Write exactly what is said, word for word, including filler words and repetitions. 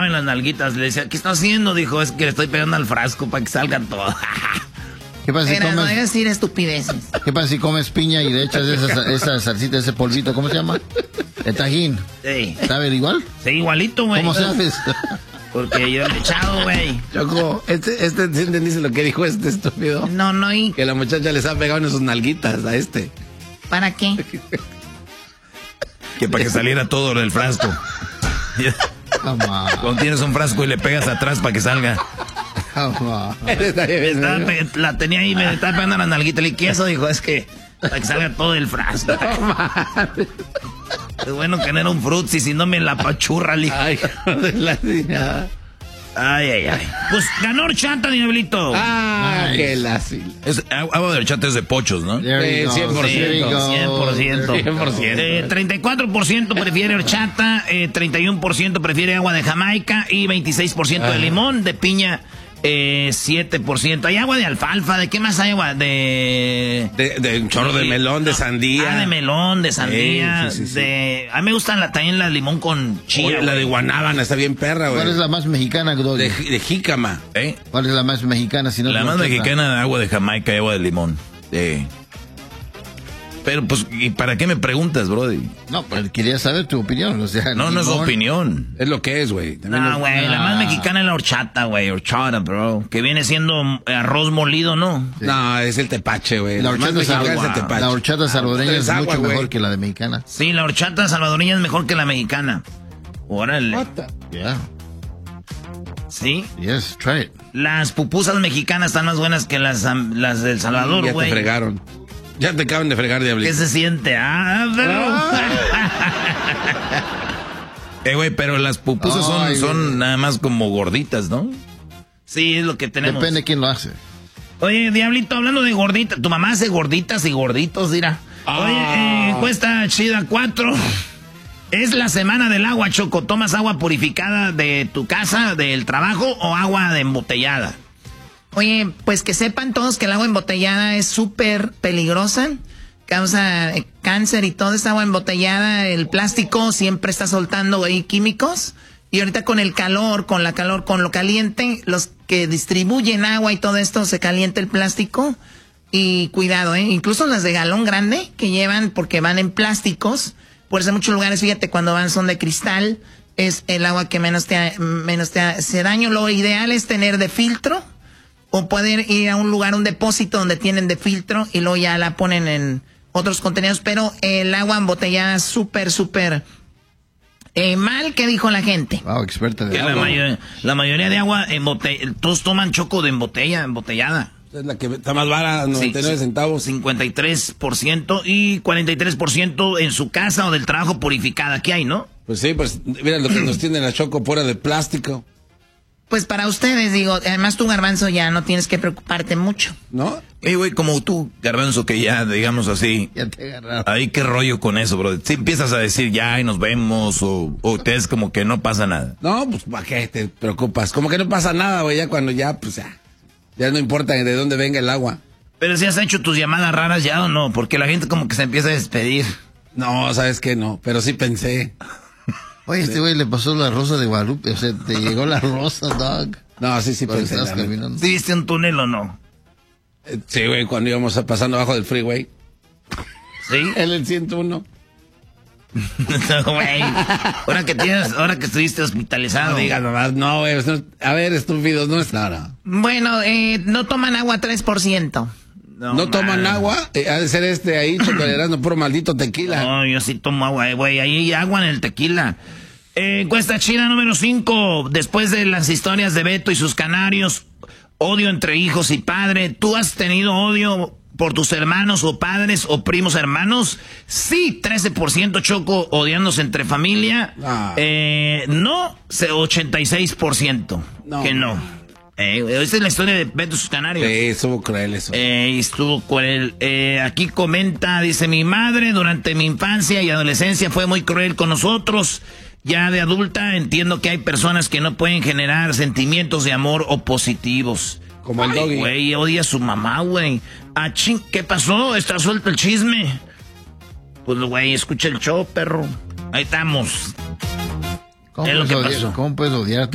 pegaba en las nalguitas. Le decía, ¿qué está haciendo? Dijo, es que le estoy pegando al frasco para que salga todo. ¿Qué pasa si Era, comes? no debes decir estupideces. ¿Qué pasa si comes piña y le echas esa, esa salsita, ese polvito? ¿Cómo se llama? El tajín. Sí. ¿Sabe igual? Sí, igualito, güey. ¿Cómo sabes? Porque yo le he echado, güey. Choco, este, este, ¿sí entendiste lo que dijo este estúpido? No, no, y Que la muchacha les ha pegado en sus nalguitas a este. ¿para qué? Que para que saliera todo del frasco. Cuando tienes un frasco y le pegas atrás para que salga. Estaba, la tenía ahí, me estaba pegando la nalguita. Le dije, ¿qué eso? Dijo, es que para que salga todo el frasco. Es bueno que no era un frutzi, si no me la pachurra, le Ay, joder, la señora. Ay, ay, ay. Pues ganó horchata, Diablito. Ah, Nice. qué la Es, agua de horchata es de pochos, ¿no? There you go, cien por ciento, there you go, cien por ciento. there you go. cien por ciento. Eh, treinta y cuatro por ciento prefiere horchata, eh, treinta y uno por ciento prefiere agua de Jamaica y veintiséis por ciento de limón, de piña eh, siete por ciento. Hay agua de alfalfa, ¿de qué más hay agua? De... De, de un chorro de melón, de sandía. Ah, de melón, de sandía, Sí, sí, sí, sí. de... A mí me gusta la, también la de limón con chía. Oye, la güey. de guanábana está bien perra, güey. ¿Cuál es la más mexicana, Doggy? De, de jícama. ¿Eh? ¿Cuál es la más mexicana? Si no La te más lo chuta? mexicana, agua de Jamaica y agua de limón. Sí. Pero, pues, ¿y para qué me preguntas, brody? No, pues quería saber tu opinión. O sea, No, no es limón. opinión. Es lo que es, güey. También No, lo- güey, la Ah. más mexicana es la horchata, güey, horchata, bro. Que viene siendo arroz molido, ¿no? No, es el tepache, güey. La Lo más horchata, mexicano es el salva- tepache. la horchata salvadoreña Es es agua, mucho güey. mejor que la de mexicana. Sí, la horchata salvadoreña es mejor que la mexicana. Órale. Yeah. Sí. Yes, try it. Las pupusas mexicanas están más buenas que las, am- las del Salvador, Ya güey. te fregaron. Ya te acaban de fregar, ¿Qué diablito. se siente? Ah, pero... eh, güey, pero las pupusas son, Ay, son güey. nada más como gorditas, ¿no? Sí, es lo que tenemos. Depende de quién lo hace. Oye, Diablito, hablando de gorditas, tu mamá hace gorditas y gorditos, dirá. Oye, eh, cuesta chida cuatro. Es la semana del agua, Choco. ¿Tomas agua purificada de tu casa, del trabajo o agua de embotellada? Oye, pues que sepan todos que el agua embotellada es súper peligrosa, causa eh, cáncer y todo esta agua embotellada, el plástico siempre está soltando ahí químicos y ahorita con el calor, con la calor, con lo caliente, los que distribuyen agua y todo esto se calienta el plástico y cuidado, eh, incluso las de galón grande que llevan porque van en plásticos, por eso en muchos lugares, fíjate, cuando van son de cristal, es el agua que menos te, menos te hace daño. Lo ideal es tener de filtro. O poder ir a un lugar, un depósito donde tienen de filtro y luego ya la ponen en otros contenedores. Pero el agua embotellada es súper, súper eh, mal. ¿Qué dijo la gente? Wow, experta de Que la, agua. mayor- la mayoría de agua embotellada, todos toman Choco de embotella, embotellada. Es la que está más barata, noventa y nueve Sí, centavos. cincuenta y tres por ciento y cuarenta y tres por ciento en su casa o del trabajo purificada. Aquí hay, ¿no? Pues sí, pues mira lo que nos tiene la Choco fuera de plástico, Pues para ustedes, digo, además tú, Garbanzo, ya no tienes que preocuparte mucho. ¿no? Ey, güey, como tú, Garbanzo, que ya, digamos así, Ya te agarraron. ahí qué rollo con eso, bro. Si empiezas a decir ya y nos vemos o, o te es como que no pasa nada. No, pues ¿para qué te preocupas? Como que no pasa nada, güey, ya cuando ya, pues ya. Ya no importa de dónde venga el agua. Pero si has hecho tus llamadas raras ya o no, porque la gente como que se empieza a despedir. No, sabes que no, pero sí pensé. Oye, este güey le pasó la rosa de Guadalupe. O sea, te llegó la rosa, dog. No, sí, sí Cuando pensé. estabas la neta. caminando. ¿Sí viste un túnel o no? Eh, Sí, güey, cuando íbamos pasando abajo del freeway. ¿Sí? En el ciento uno. No, güey. Ahora que tienes, ahora que estuviste hospitalizado. No digas nomás, no, güey. no, a ver, estúpidos, no es nada. Bueno, eh, no toman agua tres por ciento. No, toman man. agua, eh, ha de ser este ahí, chocolerando puro maldito tequila. No, yo sí tomo agua, eh, güey. Ahí hay agua en el tequila. Eh, encuesta china número cinco. Después de las historias de Beto y sus canarios, odio entre hijos y padre. ¿Tú has tenido odio por tus hermanos o padres o primos hermanos? Sí, trece por ciento, Choco, odiándose entre familia. Ah. Eh, no, se- ochenta y seis por ciento. No. Que no. Eh, esta es la historia de Beto y sus canarios. Sí, estuvo cruel eso. Eh, y estuvo cruel. Eh, aquí comenta, dice, mi madre durante mi infancia y adolescencia fue muy cruel con nosotros. Ya de adulta entiendo que hay personas que no pueden generar sentimientos de amor o positivos. Como el Ay, doggy. güey, odia a su mamá, güey. Ah, ching, ¿qué pasó? ¿Está suelto el chisme? Pues, güey, escucha el show, perro. Ahí estamos. ¿Cómo Es lo puedes que odiar- pasó. ¿Cómo puedes odiar